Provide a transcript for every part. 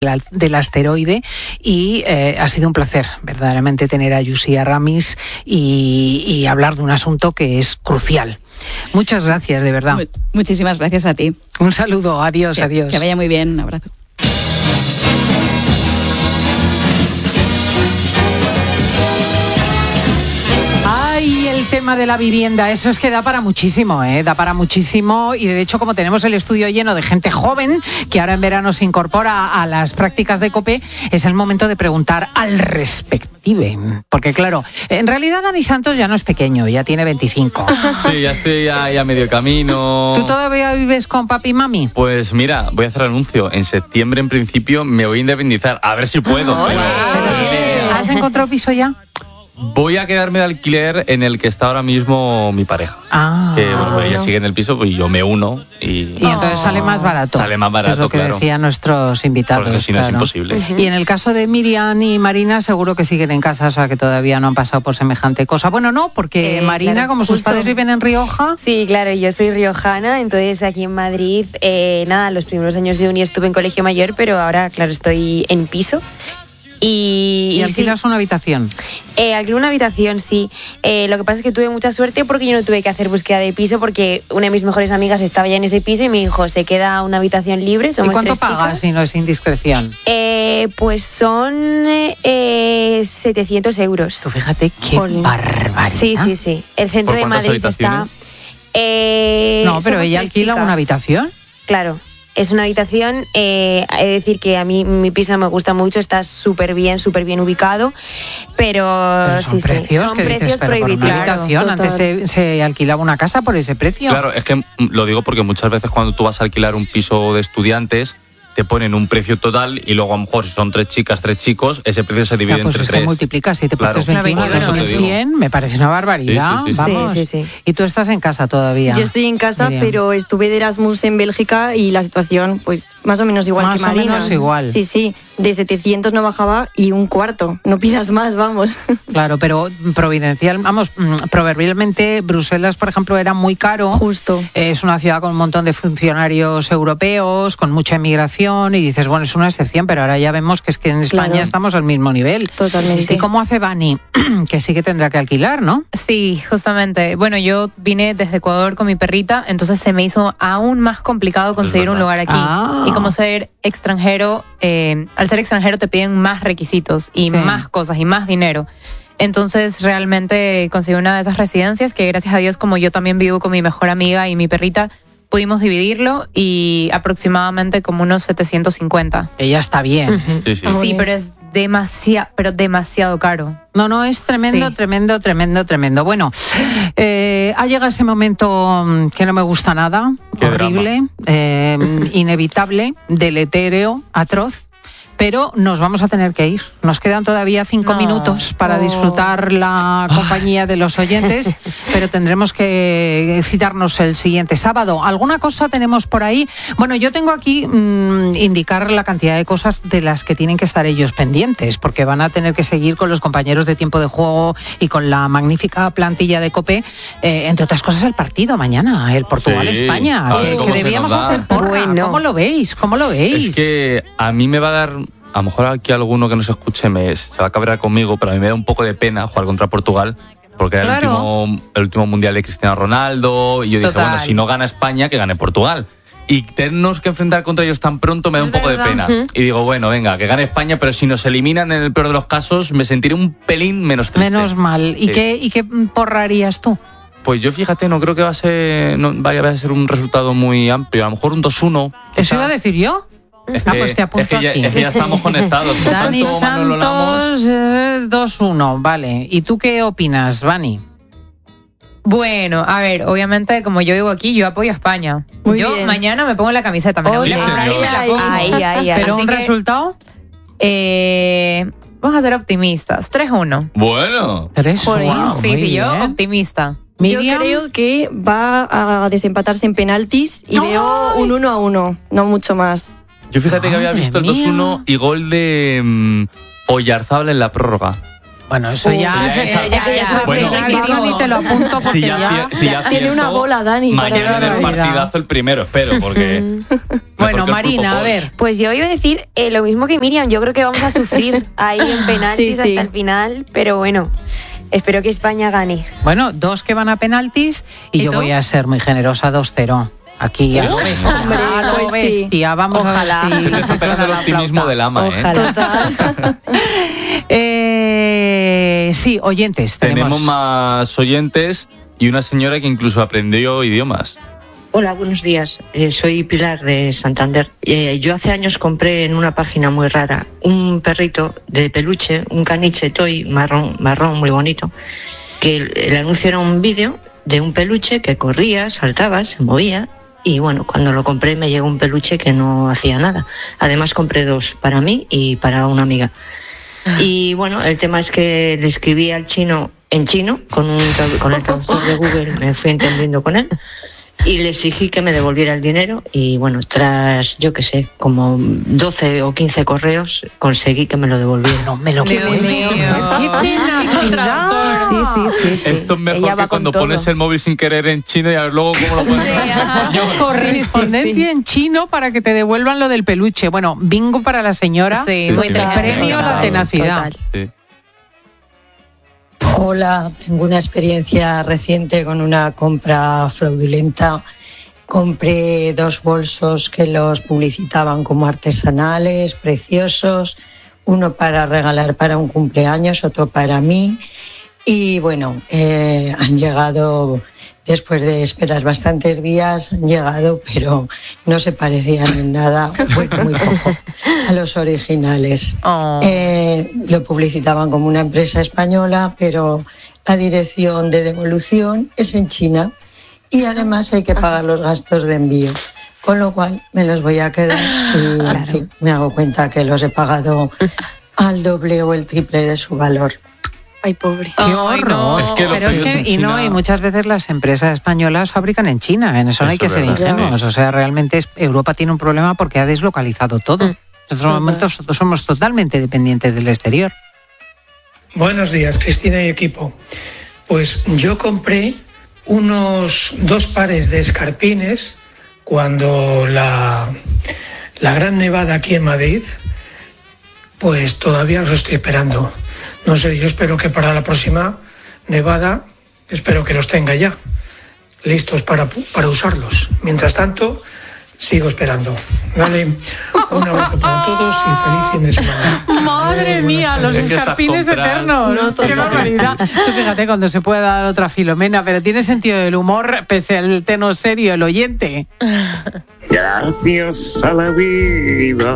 del asteroide y ha sido un placer verdaderamente tener a Llucia Ramis y hablar de un asunto que es crucial. Muchas gracias, de verdad. Muchísimas gracias a ti. Un saludo, adiós, adiós. Que vaya muy bien, un abrazo. Ay, el tema de la vivienda, eso es que da para muchísimo, da para muchísimo, y de hecho como tenemos el estudio lleno de gente joven que ahora en verano se incorpora a las prácticas de COPE, es el momento de preguntar al respective, porque claro, en realidad Dani Santos ya no es pequeño, ya tiene 25. Sí, ya estoy a medio camino. ¿Tú todavía vives con papi y mami? Pues mira, voy a hacer anuncio, en septiembre en principio me voy a independizar, a ver si puedo. ¿Has encontrado piso ya? Voy a quedarme de alquiler en el que está ahora mismo mi pareja. Que bueno, ella sigue en el piso y yo me uno. Y entonces sale más barato. Sale más barato, es lo que claro. decían nuestros invitados. Porque si no es imposible. Y en el caso de Miriam y Marina, seguro que siguen en casa, o sea que todavía no han pasado por semejante cosa. Bueno, no, porque Marina, claro, como sus padres viven en Rioja. Sí, claro, yo soy riojana, entonces aquí en Madrid, los primeros años de uni estuve en colegio mayor, pero ahora, claro, estoy en piso. ¿Y alquilas una habitación? Alquilé una habitación, sí. Lo que pasa es que tuve mucha suerte porque yo no tuve que hacer búsqueda de piso porque una de mis mejores amigas estaba ya en ese piso y me dijo, se queda una habitación libre. Somos ¿Y cuánto 3 pagas chicas. si no es indiscreción? Pues son 700 euros. Tú fíjate qué barbaridad. Sí. El centro de Madrid está... no, pero somos ella 3 alquila chicas. una habitación. Claro. Es una habitación, he de decir que a mí mi piso me gusta mucho, está súper bien ubicado, pero son sí, precios, son ¿qué precios dices? Pero por prohibitivos. una habitación, antes se alquilaba una casa por ese precio. Claro, es que lo digo porque muchas veces cuando tú vas a alquilar un piso de estudiantes, te ponen un precio total y luego a lo mejor si son 3 chicas, 3 chicos, ese precio se divide pues entre es 3. que multiplica 7 por 3, Claro, 21, por eso te digo. 100, me parece una barbaridad. Sí. Vamos. Sí. Y tú estás en casa todavía. Yo estoy en casa, Miriam. pero estuve de Erasmus en Bélgica y la situación, pues, más o menos igual Más que o Marina. menos igual. Sí, de 700 no bajaba y un cuarto. No pidas más, vamos. Claro, pero proverbialmente Bruselas, por ejemplo, era muy caro. Justo. Es una ciudad con un montón de funcionarios europeos, con mucha inmigración, y dices, bueno, es una excepción, pero ahora ya vemos que es que en España estamos al mismo nivel. Totalmente. ¿Y cómo hace Vani? Que sí que tendrá que alquilar, ¿no? Sí, justamente. Bueno, yo vine desde Ecuador con mi perrita, entonces se me hizo aún más complicado conseguir un lugar aquí. Y como ser extranjero, al ser extranjero te piden más requisitos y más cosas y más dinero. Entonces realmente conseguí una de esas residencias que gracias a Dios, como yo también vivo con mi mejor amiga y mi perrita, pudimos dividirlo y aproximadamente como unos 750. Ella está bien. Sí. Pero es demasiado caro. No, es tremendo, Sí. tremendo. Bueno, ha llegado ese momento que no me gusta nada, Qué horrible, inevitable, deletéreo, atroz. Pero nos vamos a tener que ir. Nos quedan todavía 5 minutos para disfrutar la compañía de los oyentes, pero tendremos que citarnos el siguiente sábado. ¿Alguna cosa tenemos por ahí? Bueno, yo tengo aquí indicar la cantidad de cosas de las que tienen que estar ellos pendientes, porque van a tener que seguir con los compañeros de Tiempo de Juego y con la magnífica plantilla de COPE, entre otras cosas el partido mañana, el Portugal-España, que debíamos hacer porra. Bueno. ¿Cómo lo veis? Es que a mí me va a dar... A lo mejor aquí alguno que nos escuche se va a cabrear conmigo, pero a mí me da un poco de pena jugar contra Portugal, porque era el último mundial de Cristiano Ronaldo, y yo dije, bueno, si no gana España, que gane Portugal. Y tenernos que enfrentar contra ellos tan pronto me da un poco de pena. Y digo, bueno, venga, que gane España, pero si nos eliminan en el peor de los casos, me sentiré un pelín menos triste. Menos mal. ¿Y qué porrarías tú? Pues yo, fíjate, no creo que vaya a ser un resultado muy amplio. A lo mejor un 2-1. ¿Eso iba a decir yo? Pues te apunto aquí. Es que ya estamos conectados. Por Dani tanto, Manuel, Santos, 2-1, vale. ¿Y tú qué opinas, Vani? Bueno, a ver, obviamente como yo vivo aquí, yo apoyo a España. Muy yo bien. mañana me pongo la camiseta. Me la voy a comprar y me la pongo. Ahí. ¿Pero Así un que, resultado? Vamos a ser optimistas. 3-1. Bueno. 3-1. Sí, yo optimista. Miriam. Yo creo que va a desempatarse en penaltis y veo un 1-1, no mucho más. Yo fíjate que había Madre visto el mía. 2-1 y gol de Oyarzábal en la prórroga. Bueno, eso ya Bueno, ni te lo apunto porque si ya Tiene una bola, Dani. Mañana en el partidazo el primero, espero, porque... Bueno, Marina, a ver. Pues yo iba a decir lo mismo que Miriam. Yo creo que vamos a sufrir ahí en penaltis hasta el final, pero bueno, espero que España gane. Bueno, 2 que van a penaltis y yo voy a ser muy generosa, 2-0. Aquí a lo bestia, hombre, a lo pues sí. bestia. Vamos Ojalá. a ver si... Se te está pegando el optimismo del ama, Total. Sí, oyentes. Tenemos más oyentes y una señora que incluso aprendió idiomas. Hola, buenos días. Soy Pilar de Santander. Yo hace años compré en una página muy rara un perrito de peluche, un caniche toy marrón muy bonito, que el anuncio era un vídeo de un peluche que corría, saltaba, se movía. Y bueno, cuando lo compré me llegó un peluche que no hacía nada. Además compré 2 para mí y para una amiga. Y bueno, el tema es que le escribí al chino en chino, con el traductor de Google me fui entendiendo con él. Y le exigí que me devolviera el dinero y bueno, tras, yo qué sé, como 12 o 15 correos, conseguí que me lo devolviera. No me lo Dios puedo mío. creer. ¡Qué tenacidad! Sí. Esto es mejor Ella va que cuando con todo. pones el móvil sin querer en chino y a ver luego cómo lo pones en español. Correspondencia en chino para que te devuelvan lo del peluche. Bueno, bingo para la señora. Sí, Sí, pues sí. el premio a la Total, tenacidad. Sí. Hola, tengo una experiencia reciente con una compra fraudulenta. Compré 2 bolsos que los publicitaban como artesanales, preciosos, uno para regalar para un cumpleaños, otro para mí. Y bueno, han llegado, después de esperar bastantes días, han llegado, pero no se parecían en nada, bueno, muy poco, a los originales. Lo publicitaban como una empresa española, pero la dirección de devolución es en China y además hay que pagar los gastos de envío. Con lo cual me los voy a quedar y en fin, me hago cuenta que los he pagado al doble o el triple de su valor. Ay, pobre. ¡Qué horror! Es que los Pero es pedidos que, en y China- muchas veces las empresas españolas fabrican en China. En eso no hay Eso que es ser verdad. ingenuos. O sea, realmente Europa tiene un problema porque ha deslocalizado todo. En estos momentos somos totalmente dependientes del exterior. Buenos días, Cristina y equipo. Pues yo compré unos 2 pares de escarpines cuando la gran nevada aquí en Madrid, pues todavía los estoy esperando. No sé, yo espero que para la próxima nevada, espero que los tenga ya listos para usarlos. Mientras tanto, sigo esperando. Vale, un abrazo para todos y feliz fin de semana. ¡Madre mía! Los Es que estas escarpines compras- eternos. ¡Qué barbaridad! Tú fíjate cuando se puede dar otra Filomena, pero tiene sentido del humor pese al tono serio el oyente. Gracias a la vida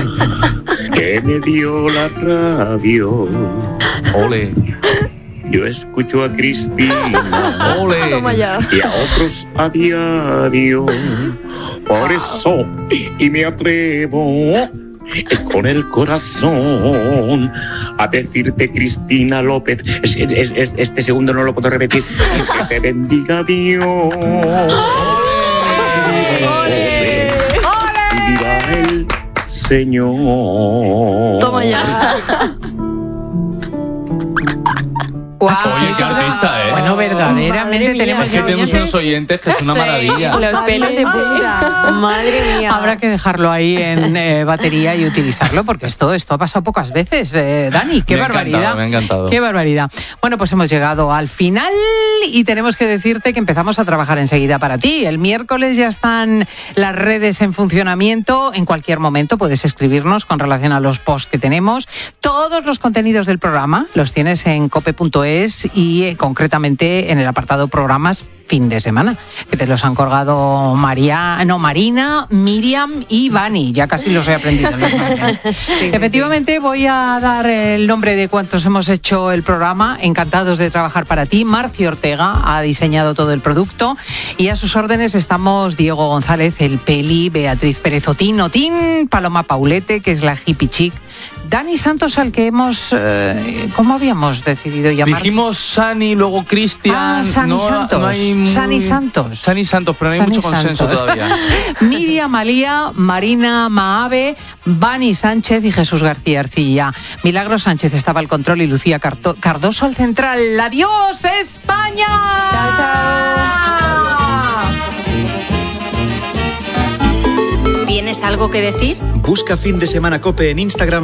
que me dio la radio. Ole, Yo escucho a Cristina ole. Toma ya. y a otros a diario. Por eso, y me atrevo con el corazón a decirte, Cristina López, este segundo no lo puedo repetir, que te bendiga Dios. Y viva el Señor. Toma ya. Oye, qué artista, ¿eh? Bueno, verdaderamente Madre mía, tenemos Es que tenemos oyentes. unos oyentes que es una maravilla. Los pelos de punta. Madre mía. Habrá que dejarlo ahí en batería y utilizarlo porque esto ha pasado pocas veces, Dani. ¡Qué Me ha barbaridad! encantado, me ha encantado. ¡Qué barbaridad! Bueno, pues hemos llegado al final y tenemos que decirte que empezamos a trabajar enseguida para ti. El miércoles ya están las redes en funcionamiento. En cualquier momento puedes escribirnos con relación a los posts que tenemos. Todos los contenidos del programa los tienes en cope.es y concretamente en el apartado programas fin de semana, que te los han colgado Marina, Miriam y Vani. Ya casi los he aprendido en los nombres. Efectivamente, voy a dar el nombre de cuántos hemos hecho el programa. Encantados de trabajar para ti. Marci Ortega ha diseñado todo el producto y a sus órdenes estamos Diego González, el Peli, Beatriz Pérez Otín, Paloma Paulete, que es la hippie chic, Dani Santos, al que hemos... ¿cómo habíamos decidido llamar? Dijimos Sani, luego Cristian. Sani Santos. No hay Sani Santos. Sani Santos, pero no hay mucho consenso todavía. Miriam Malía, Marina Maave, Bani Sánchez y Jesús García Arcilla. Milagros Sánchez estaba al control y Lucía Cardoso al central. ¡Adiós, España! Chao, chao. ¿Tienes algo que decir? Busca Fin de Semana COPE en Instagram